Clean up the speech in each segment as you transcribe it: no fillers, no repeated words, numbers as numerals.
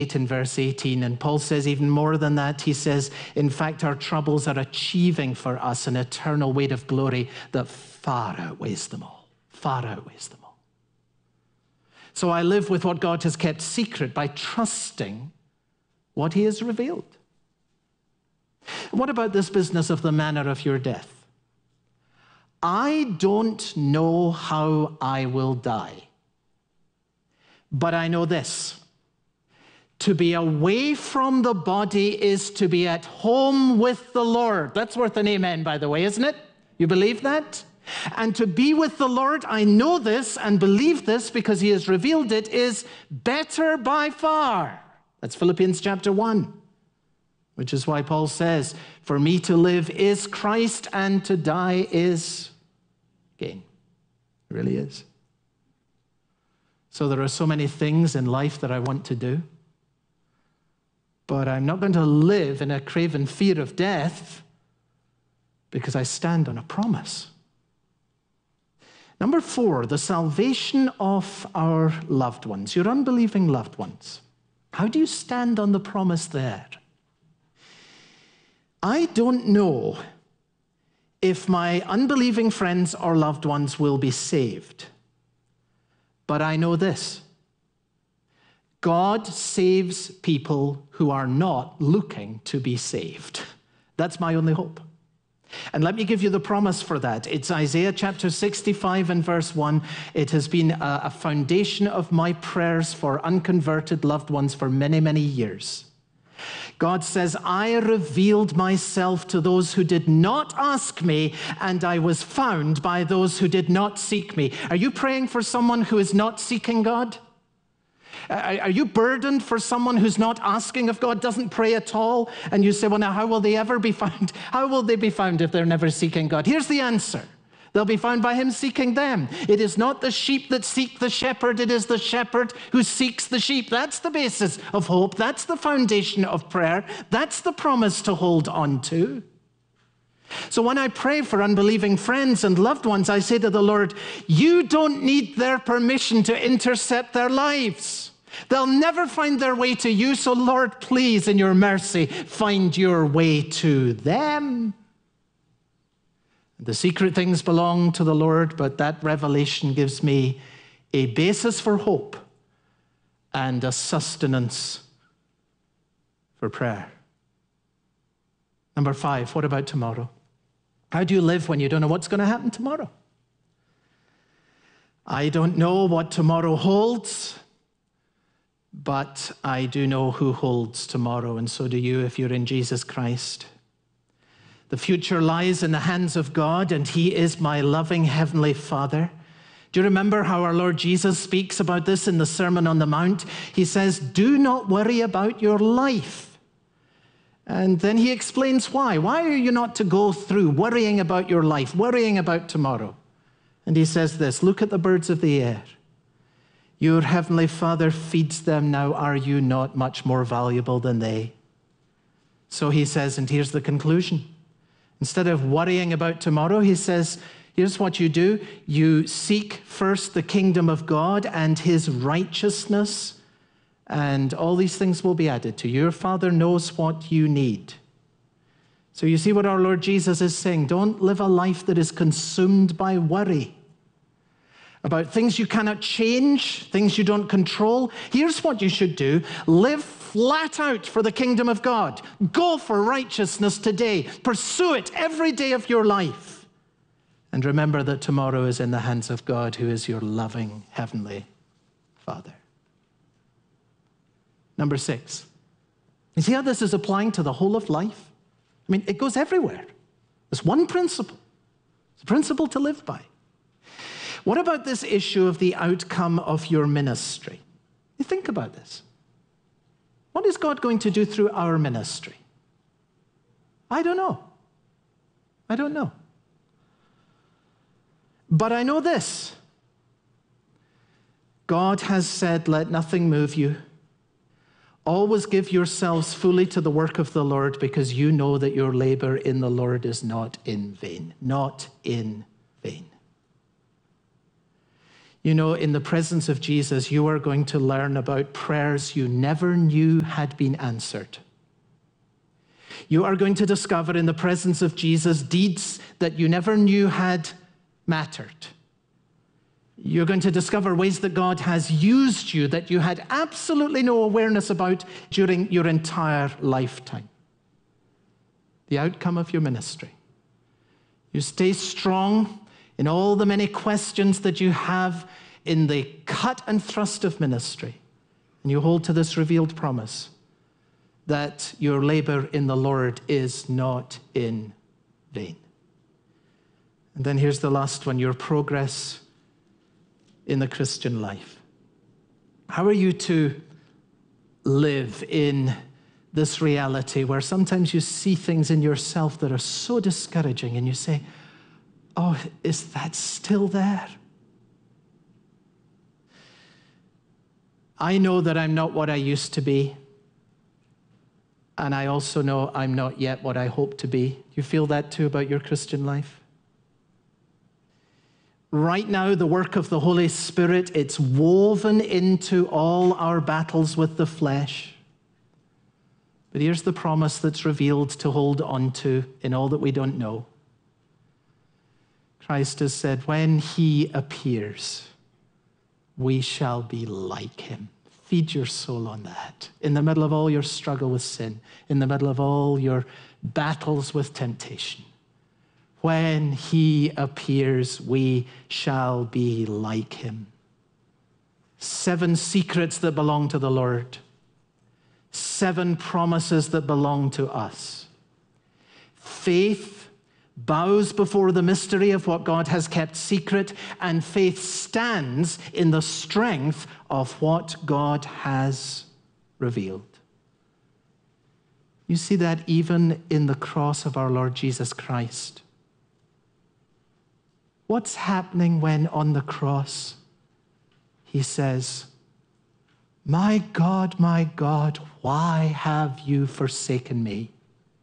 in verse 18, and Paul says even more than that. He says, in fact, our troubles are achieving for us an eternal weight of glory that far outweighs them all. Far outweighs them all. So I live with what God has kept secret by trusting what he has revealed. What about this business of the manner of your death? I don't know how I will die, but I know this. To be away from the body is to be at home with the Lord. That's worth an amen, by the way, isn't it? You believe that? And to be with the Lord, I know this and believe this because he has revealed it, is better by far. That's Philippians chapter 1, which is why Paul says, for me to live is Christ and to die is gain. It really is. So there are so many things in life that I want to do, but I'm not going to live in a craven fear of death because I stand on a promise. Number 4, the salvation of our loved ones, your unbelieving loved ones. How do you stand on the promise there? I don't know if my unbelieving friends or loved ones will be saved, but I know this. God saves people who are not looking to be saved. That's my only hope. And let me give you the promise for that. It's Isaiah chapter 65 and verse 1. It has been a foundation of my prayers for unconverted loved ones for many, many years. God says, I revealed myself to those who did not ask me, and I was found by those who did not seek me. Are you praying for someone who is not seeking God? Are you burdened for someone who's not asking of God, doesn't pray at all? And you say, well, now, how will they ever be found? How will they be found if they're never seeking God? Here's the answer. They'll be found by him seeking them. It is not the sheep that seek the shepherd. It is the shepherd who seeks the sheep. That's the basis of hope. That's the foundation of prayer. That's the promise to hold on to. So when I pray for unbelieving friends and loved ones, I say to the Lord, you don't need their permission to intercept their lives. They'll never find their way to you, so Lord, please, in your mercy, find your way to them. The secret things belong to the Lord, but that revelation gives me a basis for hope and a sustenance for prayer. Number 5, what about tomorrow? How do you live when you don't know what's going to happen tomorrow? I don't know what tomorrow holds, but I do know who holds tomorrow, and so do you if you're in Jesus Christ. The future lies in the hands of God, and he is my loving heavenly Father. Do you remember how our Lord Jesus speaks about this in the Sermon on the Mount? He says, do not worry about your life. And then he explains why. Why are you not to go through worrying about your life, worrying about tomorrow? And he says this, look at the birds of the air. Your heavenly Father feeds them now. Are you not much more valuable than they? So he says, and here's the conclusion. Instead of worrying about tomorrow, he says, here's what you do. You seek first the kingdom of God and his righteousness, and all these things will be added to you. Your Father knows what you need. So you see what our Lord Jesus is saying. Don't live a life that is consumed by worry about things you cannot change, things you don't control. Here's what you should do. Live flat out for the kingdom of God. Go for righteousness today. Pursue it every day of your life. And remember that tomorrow is in the hands of God, who is your loving heavenly Father. Number 6. You see how this is applying to the whole of life? I mean, it goes everywhere. There's one principle. It's a principle to live by. What about this issue of the outcome of your ministry? You think about this. What is God going to do through our ministry? I don't know. I don't know. But I know this. God has said, let nothing move you. Always give yourselves fully to the work of the Lord, because you know that your labor in the Lord is not in vain. Not in vain. You know, in the presence of Jesus, you are going to learn about prayers you never knew had been answered. You are going to discover in the presence of Jesus deeds that you never knew had mattered. You're going to discover ways that God has used you that you had absolutely no awareness about during your entire lifetime. The outcome of your ministry. You stay strong in all the many questions that you have in the cut and thrust of ministry. And you hold to this revealed promise that your labor in the Lord is not in vain. And then here's the last one, your progress in the Christian life. How are you to live in this reality where sometimes you see things in yourself that are so discouraging and you say, oh, is that still there? I know that I'm not what I used to be. And I also know I'm not yet what I hope to be. Do you feel that too about your Christian life? Right now, the work of the Holy Spirit, it's woven into all our battles with the flesh. But here's the promise that's revealed to hold on to in all that we don't know. Christ has said, when he appears, we shall be like him. Feed your soul on that. In the middle of all your struggle with sin, in the middle of all your battles with temptation, when he appears, we shall be like him. 7 secrets that belong to the Lord. 7 promises that belong to us. Faith bows before the mystery of what God has kept secret, and faith stands in the strength of what God has revealed. You see that even in the cross of our Lord Jesus Christ. What's happening when on the cross he says, my God, why have you forsaken me?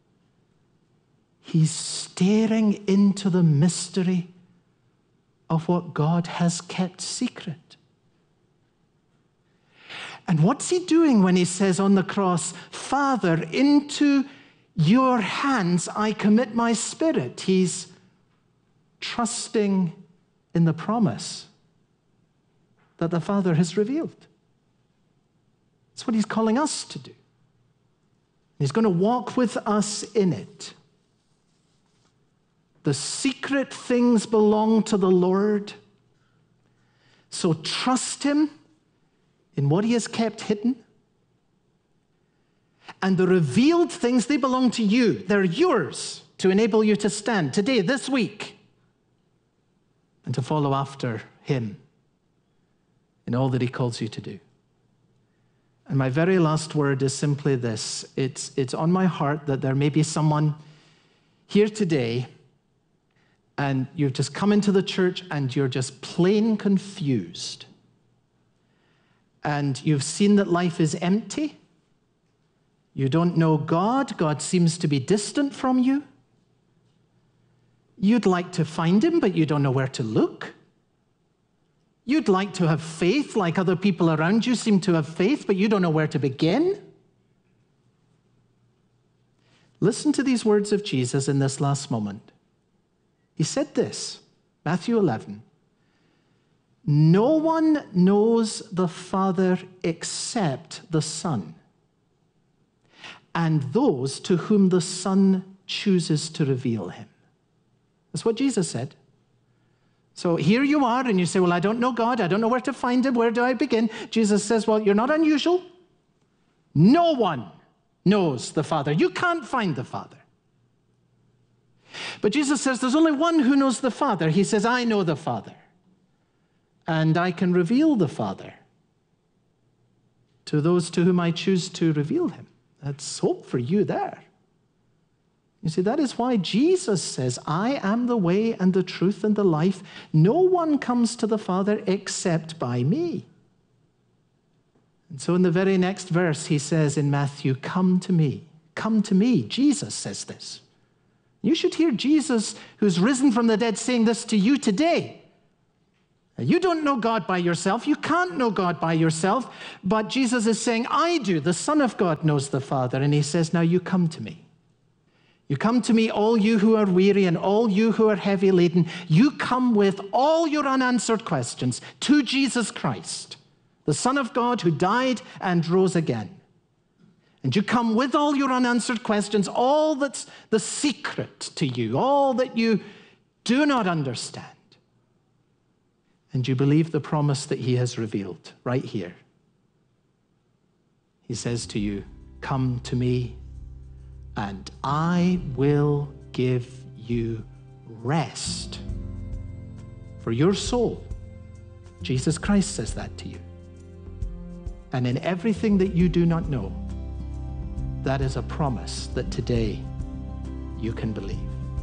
He's staring into the mystery of what God has kept secret. And what's he doing when he says on the cross, Father, into your hands I commit my spirit? He's trusting in the promise that the Father has revealed. That's what he's calling us to do. He's going to walk with us in it. The secret things belong to the Lord. So trust him in what he has kept hidden. And the revealed things, they belong to you. They're yours to enable you to stand today, this week, and to follow after him in all that he calls you to do. And my very last word is simply this. It's on my heart that there may be someone here today and you've just come into the church and you're just plain confused. And you've seen that life is empty. You don't know God. God seems to be distant from you. You'd like to find him, but you don't know where to look. You'd like to have faith like other people around you seem to have faith, but you don't know where to begin. Listen to these words of Jesus in this last moment. He said this, Matthew 11, no one knows the Father except the Son, and those to whom the Son chooses to reveal him. That's what Jesus said. So here you are, and you say, well, I don't know God. I don't know where to find him. Where do I begin? Jesus says, well, you're not unusual. No one knows the Father. You can't find the Father. But Jesus says there's only one who knows the Father. He says, I know the Father, and I can reveal the Father to those to whom I choose to reveal him. That's hope for you there. You see, that is why Jesus says, I am the way and the truth and the life. No one comes to the Father except by me. And so in the very next verse, he says in Matthew, come to me. Come to me. Jesus says this. You should hear Jesus, who's risen from the dead, saying this to you today. You don't know God by yourself. You can't know God by yourself. But Jesus is saying, I do. The Son of God knows the Father. And he says, now you come to me. You come to me, all you who are weary and all you who are heavy laden. You come with all your unanswered questions to Jesus Christ, the Son of God who died and rose again. And you come with all your unanswered questions, all that's the secret to you, all that you do not understand. And you believe the promise that he has revealed right here. He says to you, come to me, and I will give you rest for your soul. Jesus Christ says that to you. And in everything that you do not know, that is a promise that today you can believe.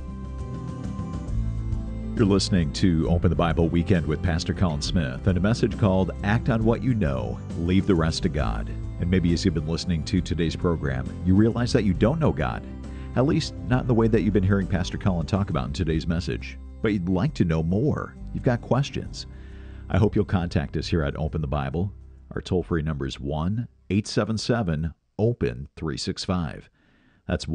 You're listening to Open the Bible Weekend with Pastor Colin Smith and a message called Act on What You Know, Leave the Rest to God. And maybe as you've been listening to today's program, you realize that you don't know God, at least not in the way that you've been hearing Pastor Colin talk about in today's message. But you'd like to know more. You've got questions. I hope you'll contact us here at Open the Bible. Our toll-free number is 1-877-OPEN-365. That's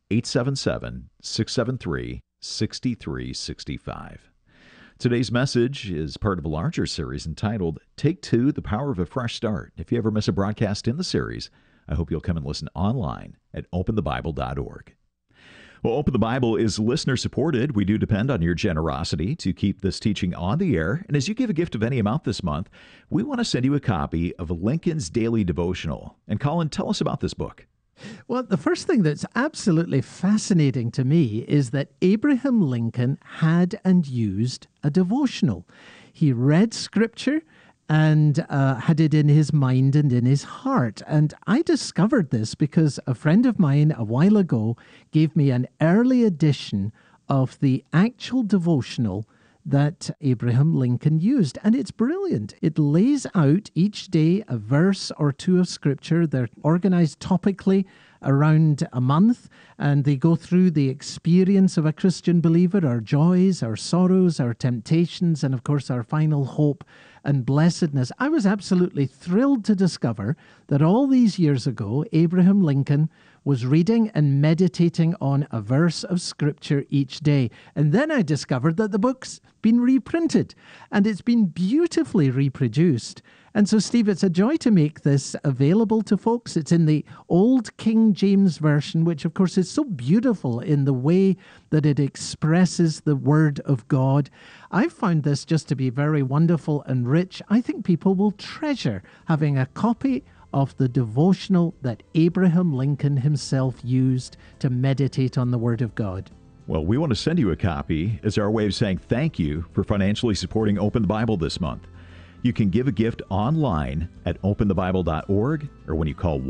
1-877-673-6365. Today's message is part of a larger series entitled Take Two, The Power of a Fresh Start. If you ever miss a broadcast in the series, I hope you'll come and listen online at openthebible.org. Well, Open the Bible is listener-supported. We do depend on your generosity to keep this teaching on the air. And as you give a gift of any amount this month, we want to send you a copy of Lincoln's Daily Devotional. And Colin, tell us about this book. Well, the first thing that's absolutely fascinating to me is that Abraham Lincoln had and used a devotional. He read Scripture and had it in his mind and in his heart. And I discovered this because a friend of mine a while ago gave me an early edition of the actual devotional that Abraham Lincoln used. And it's brilliant. It lays out each day a verse or two of Scripture. They're organized topically around a month, and they go through the experience of a Christian believer, our joys, our sorrows, our temptations, and of course our final hope and blessedness. I was absolutely thrilled to discover that all these years ago, Abraham Lincoln was reading and meditating on a verse of Scripture each day. And then I discovered that the book's been reprinted, and it's been beautifully reproduced. And so, Steve, it's a joy to make this available to folks. It's in the Old King James Version, which, of course, is so beautiful in the way that it expresses the Word of God. I found this just to be very wonderful and rich. I think people will treasure having a copy of the devotional that Abraham Lincoln himself used to meditate on the Word of God. Well, we want to send you a copy as our way of saying thank you for financially supporting Open the Bible this month. You can give a gift online at openthebible.org or when you call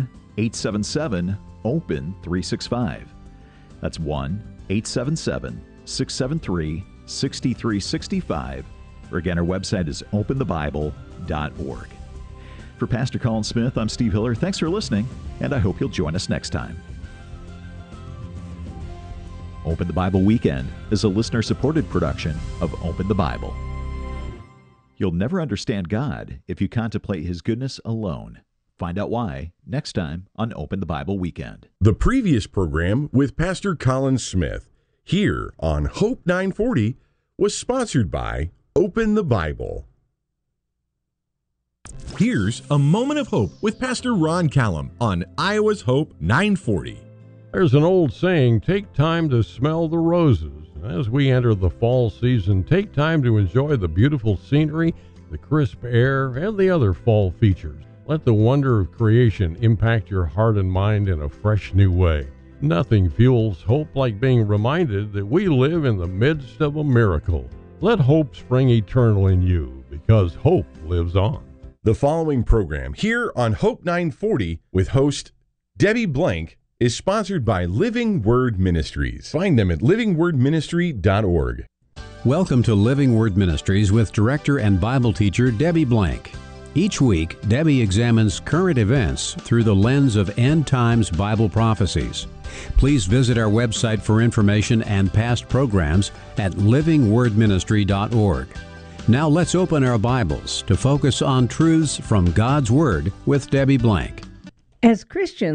1-877-OPEN-365. That's 1-877-673-6365. Or again, our website is openthebible.org. For Pastor Colin Smith, I'm Steve Hiller. Thanks for listening, and I hope you'll join us next time. Open the Bible Weekend is a listener-supported production of Open the Bible. You'll never understand God if you contemplate His goodness alone. Find out why next time on Open the Bible Weekend. The previous program with Pastor Colin Smith here on Hope 940 was sponsored by Open the Bible. Here's a moment of hope with Pastor Ron Callum on Iowa's Hope 940. There's an old saying, take time to smell the roses. As we enter the fall season, take time to enjoy the beautiful scenery, the crisp air, and the other fall features. Let the wonder of creation impact your heart and mind in a fresh new way. Nothing fuels hope like being reminded that we live in the midst of a miracle. Let hope spring eternal in you, because hope lives on. The following program here on Hope 940 with host Debbie Blank is sponsored by Living Word Ministries. Find them at livingwordministry.org. Welcome to Living Word Ministries with director and Bible teacher Debbie Blank. Each week, Debbie examines current events through the lens of end times Bible prophecies. Please visit our website for information and past programs at livingwordministry.org. Now let's open our Bibles to focus on truths from God's Word with Debbie Blank. As Christians,